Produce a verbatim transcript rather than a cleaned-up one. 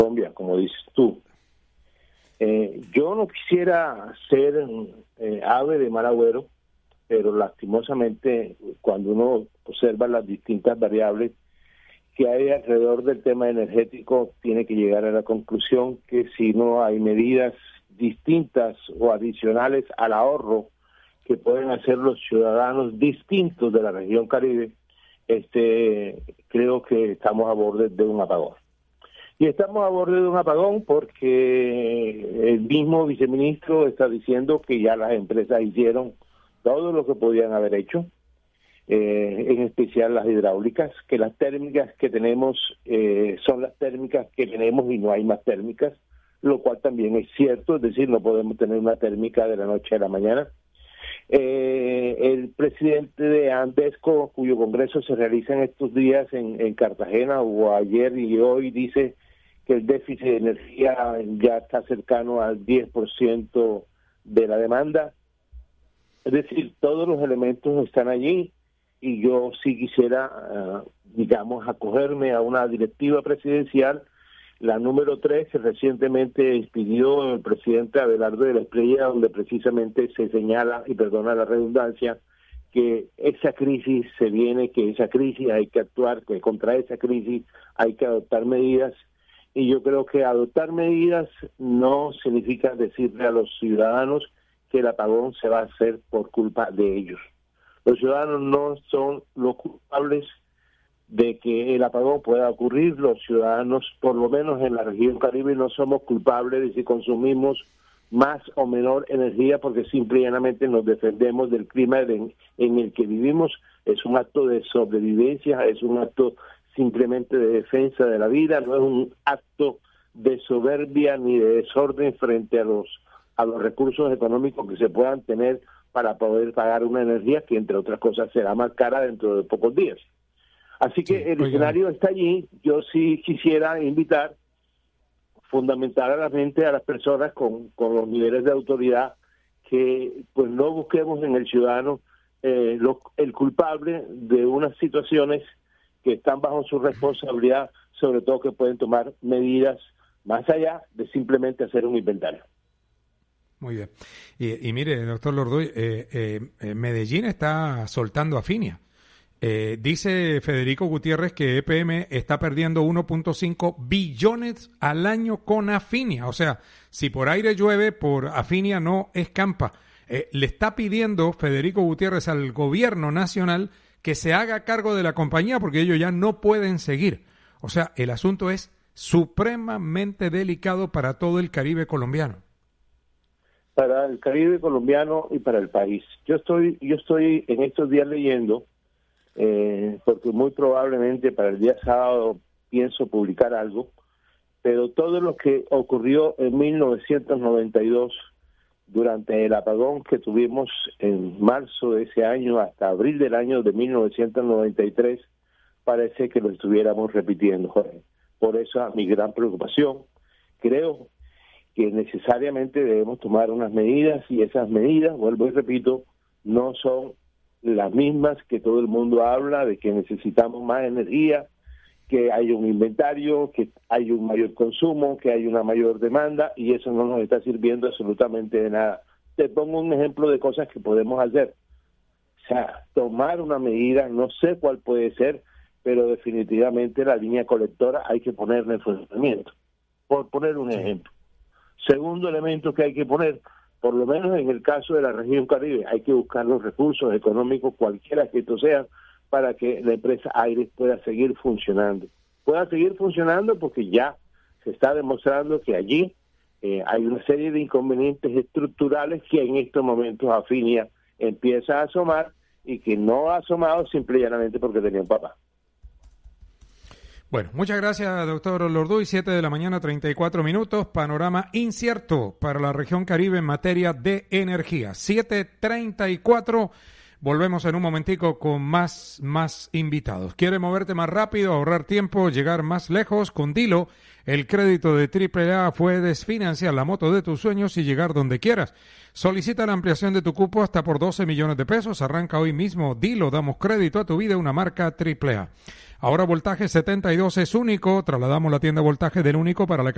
Colombia, como dices tú. Eh, yo no quisiera ser eh, ave de mal agüero, pero lastimosamente cuando uno observa las distintas variables que hay alrededor del tema energético, tiene que llegar a la conclusión que si no hay medidas distintas o adicionales al ahorro que pueden hacer los ciudadanos distintos de la región Caribe, este, creo que estamos a borde de un apagón. Y estamos a borde de un apagón porque el mismo viceministro está diciendo que ya las empresas hicieron todo lo que podían haber hecho, eh, en especial las hidráulicas, que las térmicas que tenemos eh, son las térmicas que tenemos y no hay más térmicas, lo cual también es cierto, es decir, no podemos tener una térmica de la noche a la mañana. Eh, el presidente de Andesco, cuyo congreso se realiza en estos días en, en Cartagena, o ayer y hoy, dice que el déficit de energía ya está cercano al diez por ciento de la demanda. Es decir, todos los elementos están allí y yo sí quisiera, uh, digamos, acogerme a una directiva presidencial, la número tres, que recientemente expidió el presidente Abelardo de la Espriella, donde precisamente se señala, y perdona la redundancia, que esa crisis se viene, que esa crisis hay que actuar, que contra esa crisis hay que adoptar medidas. Y yo creo que adoptar medidas no significa decirle a los ciudadanos que el apagón se va a hacer por culpa de ellos. Los ciudadanos no son los culpables de que el apagón pueda ocurrir. Los ciudadanos, por lo menos en la región Caribe, no somos culpables de si consumimos más o menor energía, porque simplemente nos defendemos del clima en, en el que vivimos. Es un acto de sobrevivencia, es un acto simplemente de defensa de la vida, no es un acto de soberbia ni de desorden frente a los a los recursos económicos que se puedan tener para poder pagar una energía que, entre otras cosas, será más cara dentro de pocos días. Así que sí, el oiga. escenario está allí. Yo sí quisiera invitar fundamentalmente a las personas con, con los niveles de autoridad que pues no busquemos en el ciudadano eh, lo, el culpable de unas situaciones que están bajo su responsabilidad, sobre todo que pueden tomar medidas más allá de simplemente hacer un inventario. Muy bien. Y, y mire, doctor Lordoy, eh, eh, Medellín está soltando a Finia. Eh, dice Federico Gutiérrez que E P M está perdiendo uno punto cinco billones al año con Afinia. O sea, si por aire llueve, por Afinia no escampa. Eh, le está pidiendo Federico Gutiérrez al gobierno nacional que se haga cargo de la compañía porque ellos ya no pueden seguir. O sea, el asunto es supremamente delicado para todo el Caribe colombiano. Para el Caribe colombiano y para el país. Yo estoy, yo estoy en estos días leyendo, eh, porque muy probablemente para el día sábado pienso publicar algo, pero todo lo que ocurrió en mil novecientos noventa y dos, durante el apagón que tuvimos en marzo de ese año hasta abril del año de mil novecientos noventa y tres, parece que lo estuviéramos repitiendo, Jorge. Por eso mi gran preocupación. Creo que necesariamente debemos tomar unas medidas, y esas medidas, vuelvo y repito, no son las mismas que todo el mundo habla de que necesitamos más energía, que hay un inventario, que hay un mayor consumo, que hay una mayor demanda, y eso no nos está sirviendo absolutamente de nada. Te pongo un ejemplo de cosas que podemos hacer. O sea, tomar una medida, no sé cuál puede ser, pero definitivamente la línea colectora hay que ponerla en funcionamiento, por poner un ejemplo. Segundo elemento que hay que poner, por lo menos en el caso de la región Caribe, hay que buscar los recursos económicos, cualquiera que estos sean, para que la empresa Aires pueda seguir funcionando. Pueda seguir funcionando porque ya se está demostrando que allí eh, hay una serie de inconvenientes estructurales que en estos momentos Afinia empieza a asomar, y que no ha asomado simple y llanamente porque tenía un papá. Bueno, muchas gracias, doctor Lordoy. Siete de la mañana, treinta y cuatro minutos. Panorama incierto para la región Caribe en materia de energía. Siete treinta y cuatro. Volvemos en un momentico con más, más invitados. ¿Quiere moverte más rápido, ahorrar tiempo, llegar más lejos? Con Dilo, el crédito de triple A puedes financiar la moto de tus sueños y llegar donde quieras. Solicita la ampliación de tu cupo hasta por doce millones de pesos. Arranca hoy mismo. Dilo, damos crédito a tu vida, una marca triple A. Ahora Voltaje setenta y dos es único. Trasladamos la tienda Voltaje del único para la